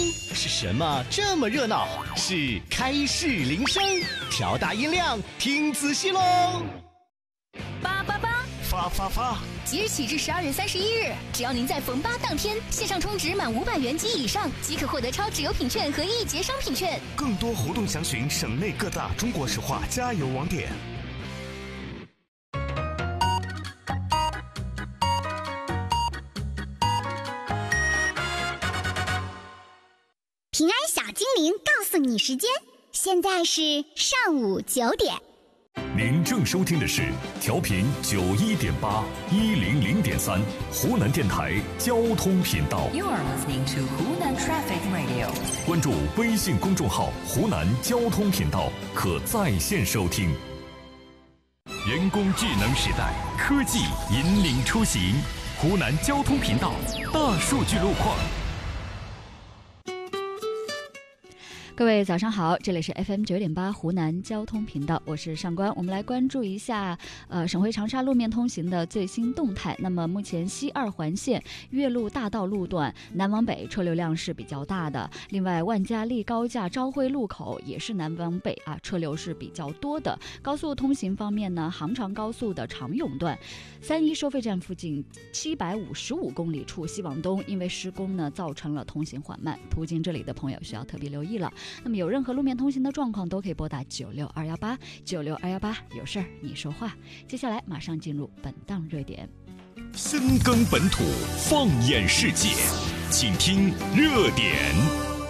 是什么这么热闹？是开市铃声，调大音量，听仔细喽！ 发！ 即日起至12月31日，只要您在逢8当天线上充值满500元及以上，即可获得超值邮品券和1节商品券。 更多活动详询省内各大中国石化加油网点。 平安小精灵告诉你时间，现在是上午9点。 您正收听的是调频91.8、100.3湖南电台交通频道。 You are listening to Hunan Traffic Radio。 关注微信公众号“湖南交通频道”，可在线收听。人工智能时代，科技引领出行。湖南交通频道大数据路况。 各位早上好，这里是 FM 9.8湖南交通频道，我是上官。我们来关注一下省会长沙路面通行的最新动态。那么目前西2环线岳麓大道路段南往北车流量是比较大的，另外万家立高架昭辉路口也是南往北车流是比较多的。高速通行方面呢，杭长高速的长甬段3·1收费站附近755公里处西往东，因为施工呢造成了通行缓慢，途经这里的朋友需要特别留意了。那么有任何路面通行的状况都可以拨打96218，96218，有事儿你说话。接下来马上进入本档热点。 深耕本土，放眼世界，请听热点。